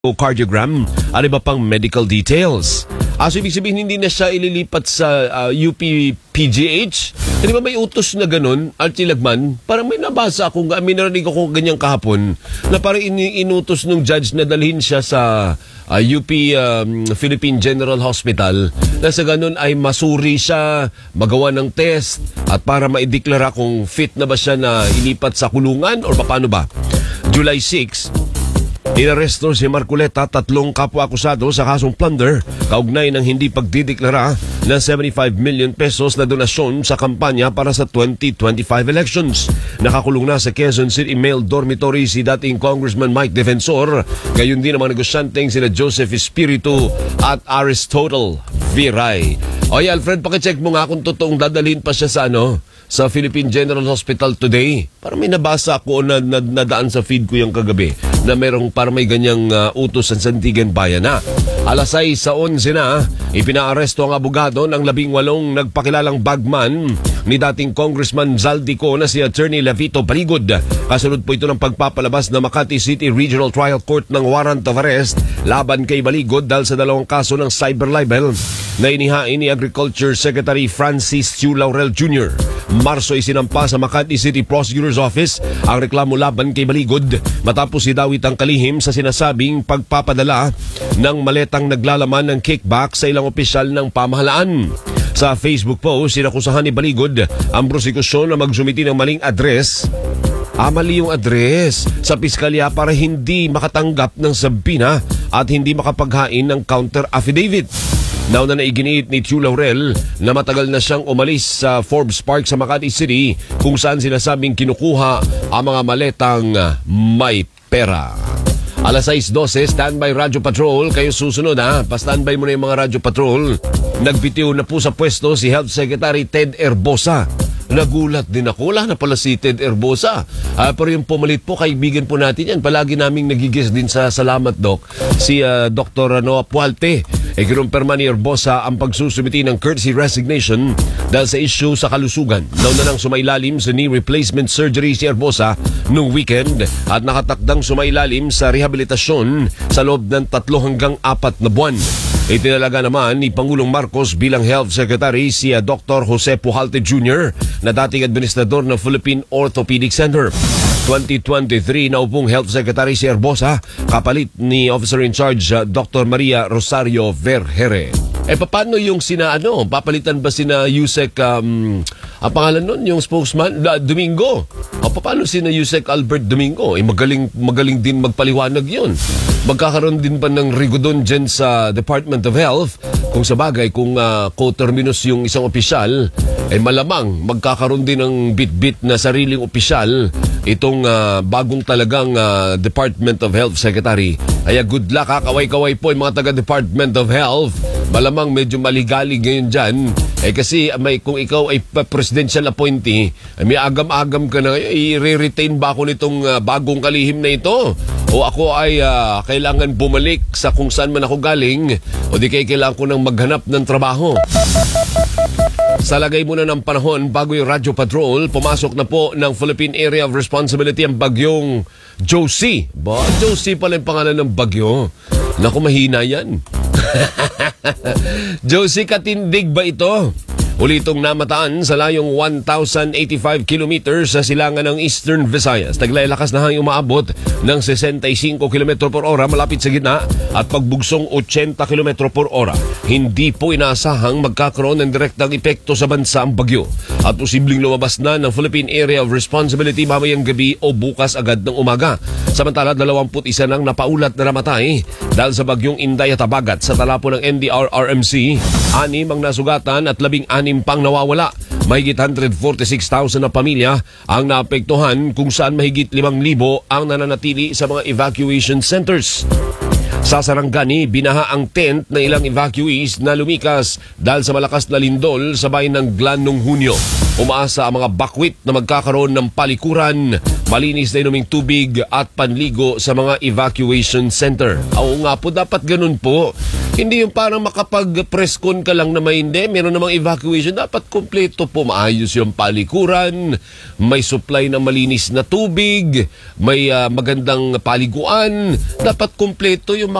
echocardiogram at iba pang medical details. So ibig sabihin hindi na siya ililipat sa UP PGH. Hindi ba may utos na ganun, Archie Lagman? Parang may nabasa akong, may narinig ako ganyang kahapon na parang inutos ng judge na dalhin siya sa UP Philippine General Hospital na sa ganun ay masuri siya, magawa ng test at para maideklara kung fit na ba siya na ilipat sa kulungan or paano ba? July 6, inaresto si Marcoleta, 3 kapwa-akusado sa kasong plunder kaugnay ng hindi pagdideklara ng 75 million pesos na donasyon sa kampanya para sa 2025 elections. Nakakulong na sa Quezon City Male Dormitory si dating Congressman Mike Defensor, gayon din ang mga negosyanteng sina Joseph Espiritu at Aristotle Viray. Oy Alfred, pakicheck mo nga kung totoong dadalhin pa siya sa Philippine General Hospital today. Parang may nabasa ako na nadaan sa feed ko yung kagabi na merong parang may ganyang utos sa Santigan Bayan na. Alas 6:11 na, ipinaaresto ang abogado ng 18 nagpakilalang bagman ni dating Congressman Zaldico na si Attorney Levito Baligod. Kasunod po ito ng pagpapalabas na Makati City Regional Trial Court ng warrant of arrest laban kay Baligod dahil sa 2 kaso ng cyber libel na inihain ni Agriculture Secretary Francis Q. Laurel Jr. Marso isinampa sa Makati City Prosecutor's Office ang reklamo laban kay Baligod matapos idawit ang kalihim sa sinasabing pagpapadala ng maletang naglalaman ng kickback sa ilang opisyal ng pamahalaan. Sa Facebook post, sinakusahan ni Baligod ang prosekusyon na magsumiti ng maling address. Mali yung address sa piskalya para hindi makatanggap ng sabina at hindi makapaghain ng counter affidavit. Nauna na iginiit ni Q. Laurel na matagal na siyang umalis sa Forbes Park sa Makati City kung saan sinasabing kinukuha ang mga maletang may pera. Alas 6:12, standby Radyo Patrol. Kayo susunod pa-standby mo na yung mga Radyo Patrol. Nagbitiw na po sa pwesto si Health Secretary Ted Herbosa. Nagulat din ako, wala na pala si Ted Herbosa. Pero yung pumalit po, kaibigan po natin yan. Palagi naming nagigis din sa Salamat Doc, si Dr. Noah Pualte. Kinumpirma ni Herbosa ang pagsusumiti ng courtesy resignation dahil sa issue sa kalusugan. Nauna nang sumailalim sa knee replacement surgery si Herbosa noong weekend at nakatakdang sumailalim sa rehabilitasyon sa loob ng 3 hanggang 4 na buwan. Itinalaga naman ni Pangulong Marcos bilang Health Secretary si Dr. Jose Pujalte Jr. na dating administrador ng Philippine Orthopedic Center. 2023 na upong Health Secretary si Herbosa, kapalit ni Officer in Charge Dr. Maria Rosario Vergere. Paano yung papalitan ba sina Yusek, ang pangalan nun, yung spokesman, Domingo? Paano sina Yusek Albert Domingo? Magaling din magpaliwanag yun. Magkakaroon din ba ng rigodon dyan sa Department of Health? Kung sa bagay, kung co-terminus yung isang opisyal, malamang magkakaroon din ng bit-bit na sariling opisyal itong bagong talagang Department of Health Secretary. Kaya good luck, kaway-kaway po yung mga taga-Department of Health. Malamang medyo maligalig ngayon dyan. Kasi kung ikaw ay presidential appointee, may agam-agam ka na, i-retain ba ako nitong bagong kalihim na ito? O ako ay kailangan bumalik sa kung saan man ako galing? O di kailangan ko nang maghanap ng trabaho? Sa lagay muna ng panahon bago yung Radyo Patrol, pumasok na po ng Philippine Area of Responsibility ang bagyong Josie. Josie pala yung pangalan ng bagyo. Naku, mahina yan. Josie, katindig ba ito? Ulitong namataan sa layong 1,085 kilometers sa silangan ng Eastern Visayas. Taglay lakas na hangin umaabot ng 65 km per ora malapit sa gitna at pagbugsong 80 km per ora. Hindi po inaasahang magkakaroon ng direktang epekto sa bansa ang bagyo at posibleng lumabas na ng Philippine Area of Responsibility mamayang gabi o bukas agad ng umaga. Samantala, 21 nang napaulat na namatay dahil sa bagyong Inday at Abagat sa tala po ng NDRRMC. 6 ang nasugatan at 16 pang nawawala. Mahigit 146,000 na pamilya ang naapektuhan kung saan mahigit 5,000 ang nananatili sa mga evacuation centers. Sa Sarangani, binaha ang tent na ilang evacuees na lumikas dahil sa malakas na lindol sa bayan ng Glan noong Hunyo. Umaasa ang mga bakwit na magkakaroon ng palikuran, malinis na inuming tubig at panligo sa mga evacuation center. Oo nga po, dapat ganun po. Hindi yung parang makapag-press con ka lang na may hindi. Meron namang evacuation. Dapat kompleto po. Maayos yung palikuran. May supply na malinis na tubig. May magandang paliguan. Dapat kompleto yung